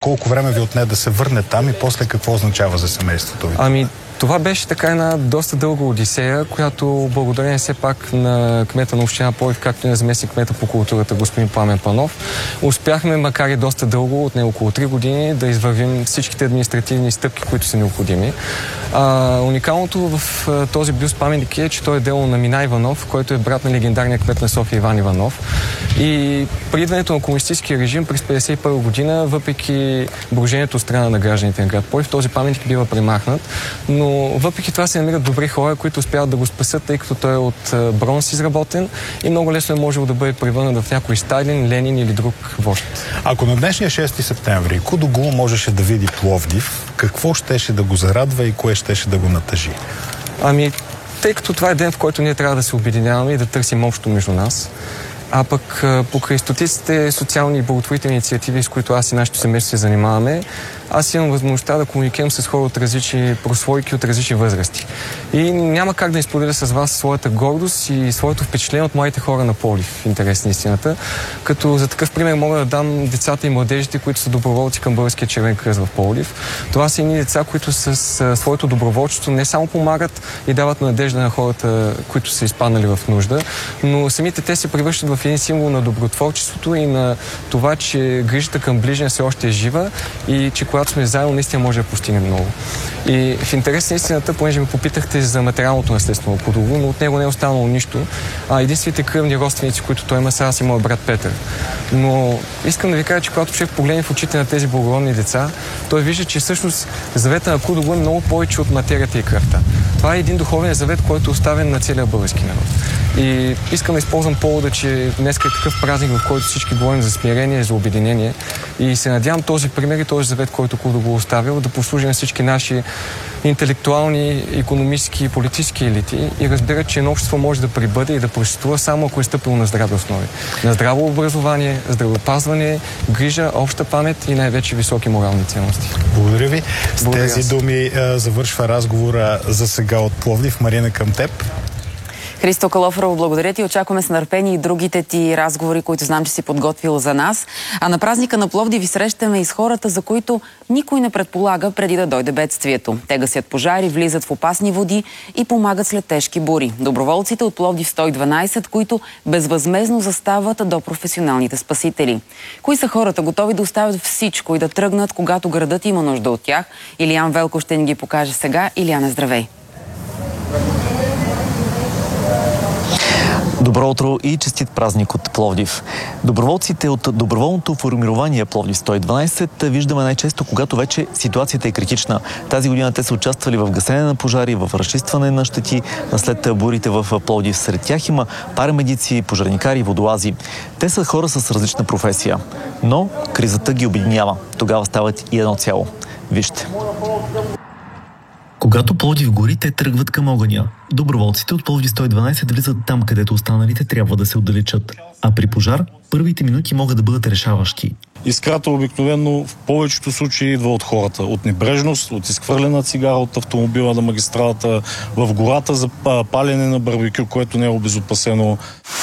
колко време ви отне да се върне там и после какво означава за семейството ви? Това беше така една доста дълга одисея, която благодарение все пак на кмета на община Пловдив, както и на заместник кмета по културата господин Пламен Панов, успяхме, макар и доста дълго, от около 3 години, да извървим всичките административни стъпки, които са необходими. Уникалното в този бюст паметник е, че той е дело на Мина Иванов, който е брат на легендарния кмет на София Иван Иванов. И при идването на комунистическия режим през 1951 година, въпреки брожението от страна на гражданите на град Пловдив, този паметник бива премахнат, но въпреки това се намират добри хора, които успяват да го спасят, тъй като той е от бронз изработен и много лесно е можело да бъде превърнат в някой Сталин, Ленин или друг вожд. Ако на днешния 6 септември Кудоглу можеше да види Пловдив, какво щеше да го зарадва и кое щеше да го натъжи? Тъй като това е ден, в който ние трябва да се обединяваме и да търсим общо между нас, а пък покрай стотиците социални и благотворителни инициативи, с които аз и нашето семейство се занимаваме, аз имам възможността да комуникирам с хора от различни прослойки, от различни възрасти. И няма как да изподеля с вас своята гордост и своето впечатление от младите хора на Пловдив, в интерес на истината. Като за такъв пример мога да дам децата и младежите, които са доброволци към Българския червен кръст в Пловдив. Това са едни деца, които с своето доброволчество не само помагат и дават надежда на хората, които са изпаднали в нужда, но самите те се превръщат в един символ на добротворчеството и на това, че грижата към ближния все още е жива и че когато сме заедно, наистина може да постигнем много. И в интерес на истината, понеже ме попитахте за материалното наследство на Кудоглу, но от него не е останало нищо. Единствените кръвни родственици, които той има, са аз и моят брат Петър. Но искам да ви кажа, че когато човек погледне в очите на тези благородни деца, той вижда, че всъщност завета на Кудоглу е много повече от материята и кръвта. Това е един духовен завет, който е оставен на целия български народ. И искам да използвам повода, че днес е такъв празник, в който всички говорим за смирение, за обединение. И се надявам този пример и този завет, който Кудоглу оставил, да послужи на всички наши интелектуални, икономически и политически елити и разберат, че едно общество може да пребъде и да просъществува само ако е стъпило на здрави основи. На здраво образование, здравеопазване, грижа, обща памет и най-вече високи морални ценности. Благодаря ви. С тези думи завършва разговора за сега от Пловдив. Марина, към теб. Христо Калофаров, благодаря ти. Очакваме с нърпение и другите ти разговори, които знам, че си подготвил за нас. А на празника на Пловдив ви срещаме и с хората, за които никой не предполага преди да дойде бедствието. Те гасят пожари, влизат в опасни води и помагат след тежки бури. Доброволците от Пловдив 112, които безвъзмездно застават до професионалните спасители. Кои са хората, готови да оставят всичко и да тръгнат, когато градът има нужда от тях? Илиян Велков ще ни ги покаже сега. Илияне, здравей! Добро утро и честит празник от Пловдив. Доброволците от доброволното формирование Пловдив 112 виждаме най-често, когато вече ситуацията е критична. Тази година те са участвали в гасене на пожари, в разчистване на щети след бурите в Пловдив. Сред тях има парамедици, пожарникари, водолази. Те са хора с различна професия, но кризата ги обединява. Тогава стават и едно цяло. Вижте. Когато Пловдив гори, те тръгват към огъня. Доброволците от Пловдив 112 влизат там, където останалите трябва да се отдалечат. А при пожар, първите минути могат да бъдат решаващи. Искрата обикновено в повечето случаи идва от хората. От небрежност, от изхвърлена цигара от автомобила на магистралата, в гората за палене на барбекю, което не е обезопасено.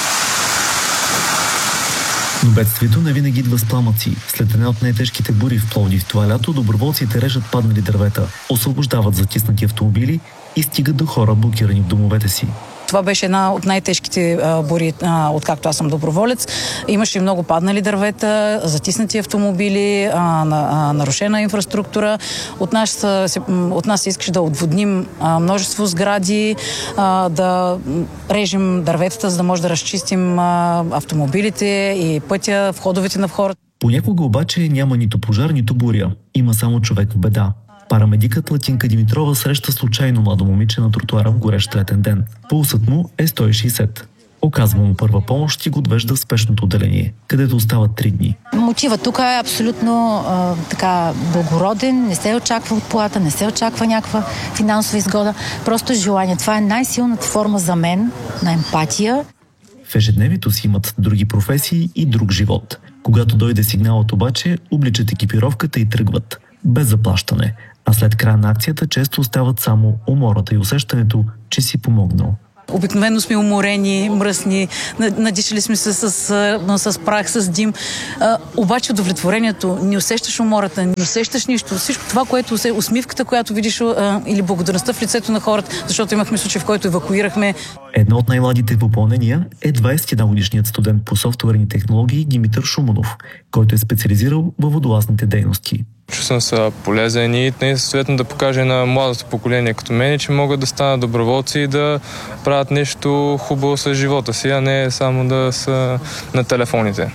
Но бедствието не винаги идва с пламъци. След една от най-тежките бури в Пловдив това лято, доброволците режат паднали дървета, освобождават затиснати автомобили и стигат до хора, блокирани в домовете си. Това беше една от най-тежките бури, откакто аз съм доброволец. Имаше много паднали дървета, затиснати автомобили, нарушена инфраструктура. От нас се искаше да отводним множество сгради, да режем дърветата, за да може да разчистим автомобилите и пътя, входовете на хората. Понякога обаче няма нито пожар, нито буря. Има само човек в беда. Парамедикът Латинка Димитрова среща случайно младо момиче на тротуара в горещ летен ден. Пулсът му е 160. Оказва му първа помощ и го отвежда в спешното отделение, където остават 3 дни. Мотивът тук е абсолютно благороден, не се очаква отплата, не се очаква някаква финансова изгода, просто желание. Това е най-силната форма за мен на емпатия. В ежедневието си имат други професии и друг живот. Когато дойде сигналът обаче, обличат екипировката и тръгват. Без заплащане. А след края на акцията често остават само умората и усещането, че си помогнал. Обикновено сме уморени, мръсни, надишали сме се с прах, с дим. Обаче удовлетворението, не усещаш умората, не усещаш нищо. Всичко това, което усмивката, която видиш или благодарността в лицето на хората, защото имахме случай, в който евакуирахме. Едно от най-младите попълнения е 21-годишният студент по софтуерни технологии Димитър Шуманов, който е специализирал във водолазните дейности. Чувствам се полезен и съответно да покаже на младото поколение като мен, че могат да станат доброволци и да правят нещо хубаво с живота си, а не само да са на телефоните.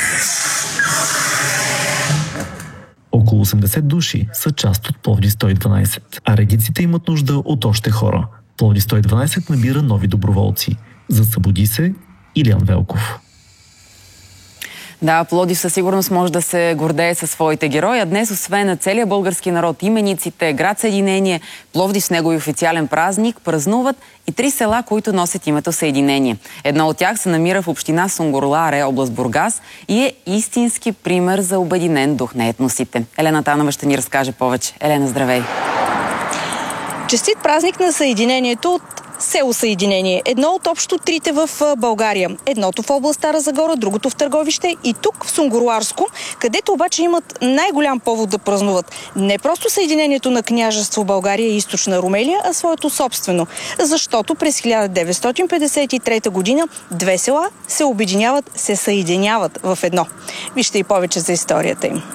Около 80 души са част от Пловдив 112, а редиците имат нужда от още хора. Пловдив 112 набира нови доброволци. Засъбуди се Илиян Велков. Да, Пловдив със сигурност може да се гордее със своите герои, а днес, освен на целия български народ, имениците, град Съединение, Пловдив с негови официален празник, празнуват и 3 села, които носят името Съединение. Едно от тях се намира в община Сунгурларе, област Бургас, и е истински пример за обединен дух на етносите. Елена Танова ще ни разкаже повече. Елена, здравей! Честит празник на Съединението от село Съединение. Едно от общо 3 в България. Едното в област Стара Загора, другото в Търговище и тук в Сунгурларско, където обаче имат най-голям повод да празнуват. Не просто Съединението на княжество България и Източна Румелия, а своето собствено. Защото през 1953 година 2 села се обединяват, се съединяват в едно. Вижте и повече за историята им.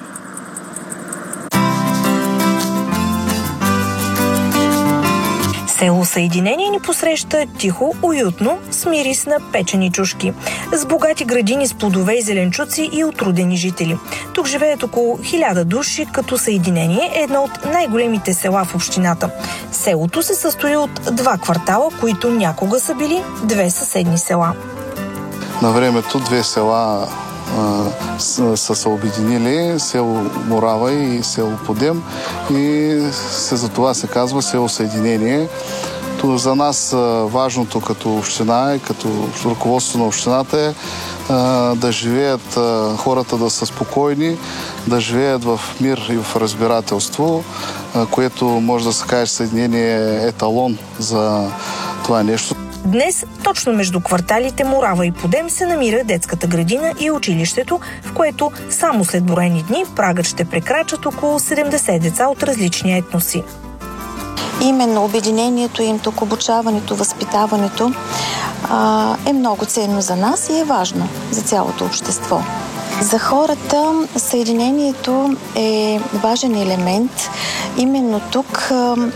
Село Съединение ни посреща тихо, уютно, с мирис на печени чушки, с богати градини с плодове и зеленчуци и отрудени жители. Тук живеят около 1000 души, като Съединение е едно от най-големите села в общината. Селото се състои от 2 квартала, които някога са били 2 съседни села. На времето 2 села са се обединили, село Морава и село Подем, и за това се казва село Съединение. За нас важното като община и като ръководство на общината е да живеят хората, да са спокойни, да живеят в мир и в разбирателство, което може да се каже Съединение е еталон за това нещо. Днес, точно между кварталите Морава и Подем, се намира детската градина и училището, в което само след броени дни прагът ще прекрачат около 70 деца от различни етноси. Именно обединението им, тук обучаването, възпитаването е много ценно за нас и е важно за цялото общество. За хората Съединението е важен елемент. Именно тук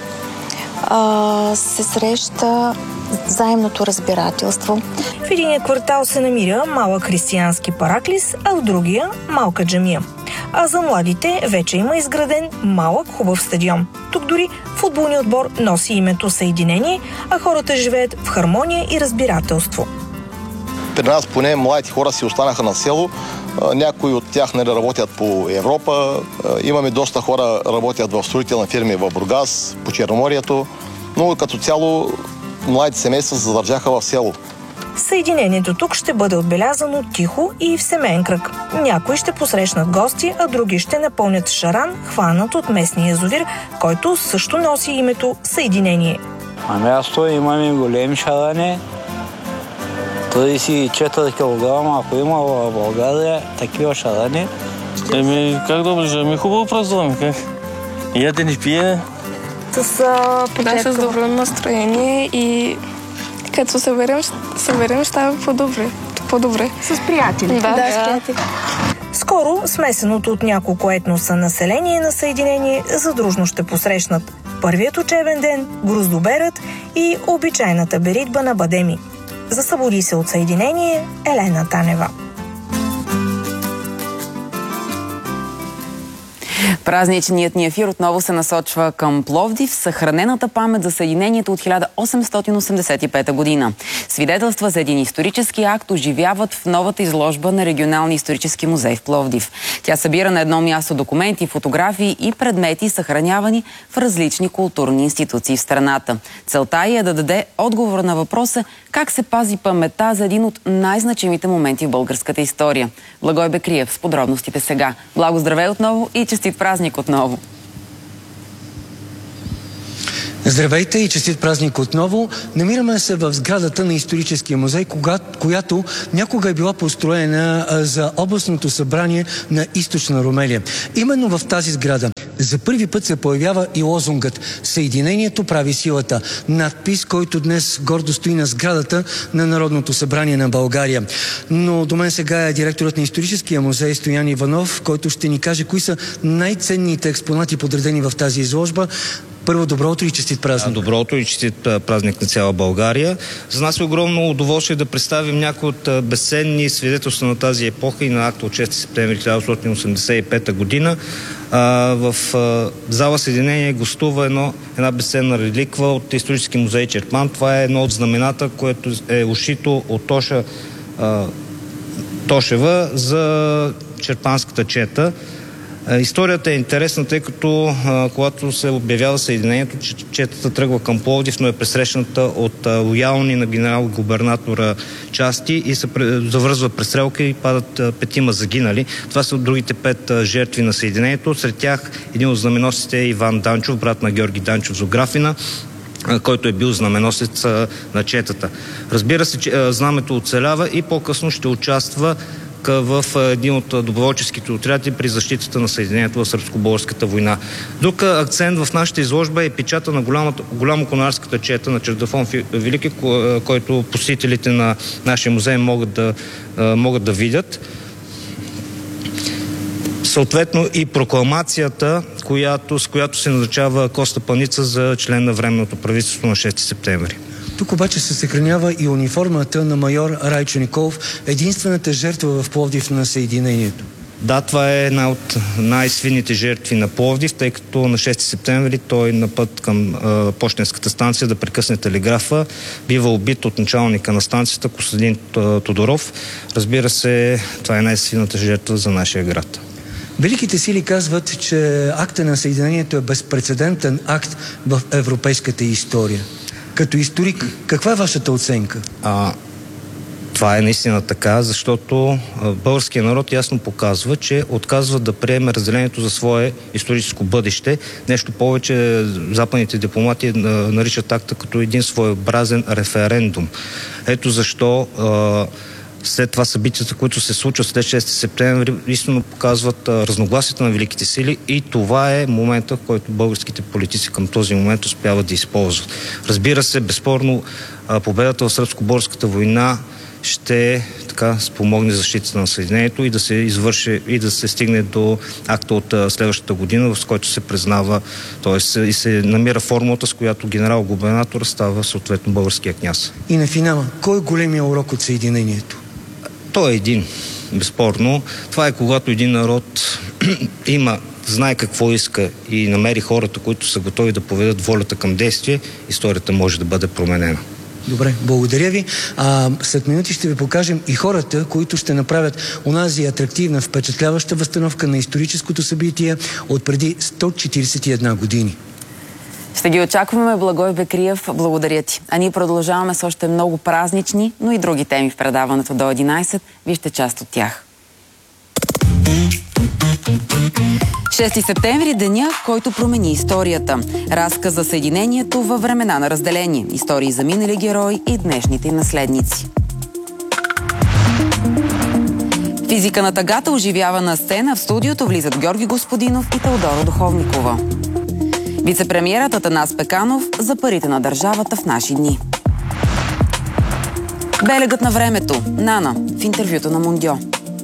се среща взаимното разбирателство. В единия квартал се намира малък християнски параклис, а в другия малка джамия. А за младите вече има изграден малък хубав стадион. Тук дори футболният отбор носи името Съединение, а хората живеят в хармония и разбирателство. При нас поне младите хора си останаха на село. Някои от тях не работят по Европа. Имаме доста хора, работят в строителни фирми в Бургас, по Черноморието. Но като цяло младите семейства се задържаха в село. Съединението тук ще бъде отбелязано тихо и в семейен кръг. Някои ще посрещнат гости, а други ще напълнят шаран, хванат от местния язовир, който също носи името Съединение. На място имаме големи шарани, 34 кг, ако има в България такива шарани. Как добре, хубаво празнуваме, как? Яде ни пие. С добро настроение и като съберем става по-добре. С приятели. Да, с приятели. Скоро смесеното от няколко етноса население на Съединение задружно ще посрещнат първият учебен ден, гроздоберът и обичайната беритба на бадеми. Засъбуди се от Съединение, Елена Танева. Празничният ни ефир отново се насочва към Пловдив, съхранената памет за Съединението от 1885 година. Свидетелства за един исторически акт оживяват в новата изложба на Регионалния исторически музей в Пловдив. Тя събира на едно място документи, фотографии и предмети, съхранявани в различни културни институции в страната. Целта е да даде отговор на въпроса как се пази паметта за един от най-значимите моменти в българската история. Благой Бекриев с подробностите сега. Благо, здравей отново и честит празник отново! Здравейте и честит празник отново. Намираме се в сградата на Историческия музей, която някога е била построена за областното събрание на Източна Румелия. Именно в тази сграда за първи път се появява и лозунгът "Съединението прави силата", надпис, който днес гордо стои на сградата на Народното събрание на България. Но до мен сега е директорът на Историческия музей Стоян Иванов, който ще ни каже кои са най-ценните експонати, подредени в тази изложба. Първо, добро утро и честит празник. Добро утро и честит празник на цяла България. За нас е огромно удоволствие да представим някои от безценни свидетелства на тази епоха и на акта от 6 септември 1985 година. В зала Съединение гостува една безценна реликва от Исторически музей Чирпан. Това е едно от знамената, което е ушито от Тоша Тошева за черпанската чета. Историята е интересна, тъй като когато се обявява Съединението, четата тръгва към Пловдив, но е пресрещната от лоялни на генерал-губернатора части и се завързва престрелка и падат 5 загинали. Това са другите 5 жертви на Съединението. Сред тях един от знаменосците е Иван Данчов, брат на Георги Данчов Зографина, който е бил знаменосец на четата. Разбира се, че знамето оцелява и по-късно ще участва в един от доброволческите отряди при защитата на Съединението в Сръбско-българската война. Друг акцент в нашата изложба е печата на голямо-конарската чета на Чердафон Велики, който посетителите на нашия музей могат да видят. Съответно и прокламацията, с която се назначава Коста Паница за член на временното правителство на 6 септември. Тук обаче се съхранява и униформата на майор Райчо Николов, единствената жертва в Пловдив на Съединението. Да, това е една от най-свините жертви на Пловдив, тъй като на 6 септември той на път към пощенската станция да прекъсне телеграфа бива убит от началника на станцията Костадин Тодоров. Разбира се, това е най-свината жертва за нашия град. Великите сили казват, че акта на Съединението е безпрецедентен акт в европейската история. Като историк, каква е вашата оценка? Това е наистина така, защото българският народ ясно показва, че отказва да приеме разделението за свое историческо бъдеще. Нещо повече, западните дипломати наричат акта като един своеобразен референдум. Ето защо след това събитията, които се случват след 6 септември, истинно показват разногласията на великите сили и това е момента, в който българските политици към този момент успяват да използват. Разбира се, безспорно, победата в Сръбско-българската война ще спомогне защитата на Съединението и да се извърши и да се стигне до акта от следващата година, с който се признава, т.е. и се намира формулата, с която генерал-губернатор става съответно българския княз. И на финала, кой е големия урок от Съединението? Той е един, безспорно. Това е когато един народ знае какво иска и намери хората, които са готови да поведат волята към действие, историята може да бъде променена. Добре, благодаря ви. След минути ще ви покажем и хората, които ще направят онази атрактивна, впечатляваща възстановка на историческото събитие от преди 141 години. Ще ги очакваме, Благой Бекриев, благодаря ти. А ние продължаваме с още много празнични, но и други теми в предаването до 11. Вижте част от тях. 6 септември – деня, който промени историята. Разказ за Съединението във времена на разделение. Истории за минали герои и днешните наследници. Физика на тъгата оживява на сцена. В студиото влизат Георги Господинов и Теодора Духовникова. Вицепремиерът Атанас Пеканов за парите на държавата в наши дни. Белегът на времето. Нана в интервюто на Мондио.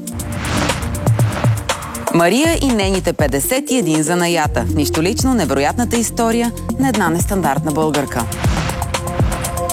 Мария и нейните 51 занаята. Нищо лично, невероятната история на една нестандартна българка.